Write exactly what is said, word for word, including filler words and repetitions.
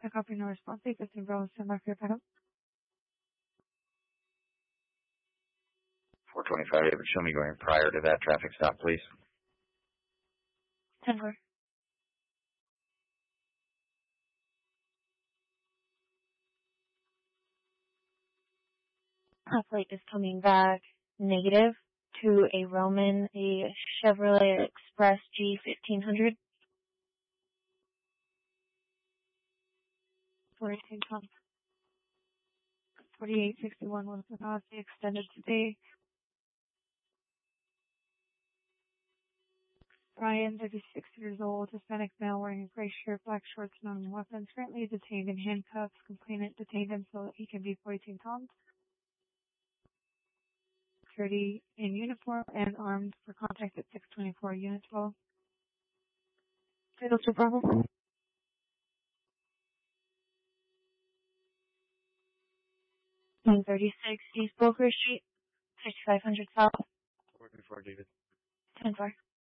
I copy no response. fifteen Bravo, stand by for your pickup. four twenty-five, David, show me going prior to that traffic stop, please. ten four. That plate is coming back negative to a Roman, a Chevrolet Express G fifteen hundred. forty-two tons. forty-eight sixty-one was the cost extended today. Brian, thirty-six years old, Hispanic male, wearing a gray shirt, black shorts, and weapons, currently detained in handcuffs. Complainant detained him so that he can be forty-two tons. Security in uniform and armed for contact at six twenty-four, Unit twelve. Fatal to Bravo. thirty-six East Boker Street, fifty-five hundred South. four twenty-four, David. ten four.